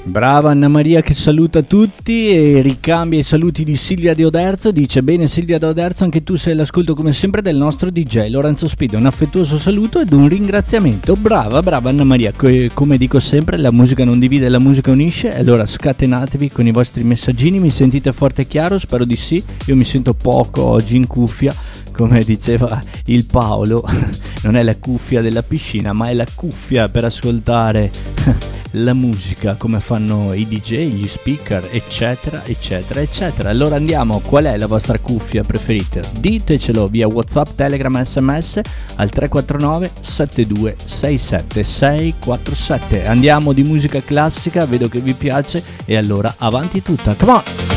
Brava Anna Maria che saluta tutti e ricambia i saluti di Silvia Deoderzo. Dice: bene Silvia Deoderzo, anche tu sei all'ascolto come sempre del nostro DJ Lorenzo Spida. Un affettuoso saluto ed un ringraziamento. Brava Anna Maria, come dico sempre, la musica non divide, la musica unisce. Allora scatenatevi con i vostri messaggini. Mi sentite forte e chiaro? Spero di sì. Io mi sento poco oggi in cuffia, come diceva il Paolo. Non è la cuffia della piscina, ma è la cuffia per ascoltare la musica come fanno i DJ, gli speaker, eccetera eccetera eccetera. Allora andiamo, qual è la vostra cuffia preferita? Ditecelo via WhatsApp, Telegram, SMS al 349 7267 647. Andiamo di musica classica, vedo che vi piace e allora avanti tutta, come on!